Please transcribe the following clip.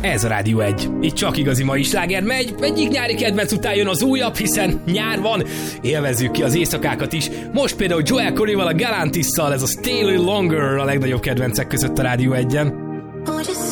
Ez a Rádió 1. Itt csak igazi mai sláger megy, egyik nyári kedvenc után jön az újabb, hiszen nyár van, élvezzük ki az éjszakákat is. Most például Joel Corryval, a Galantisszal, ez a Stay a Little Longer a legnagyobb kedvencek között a Rádió 1-en.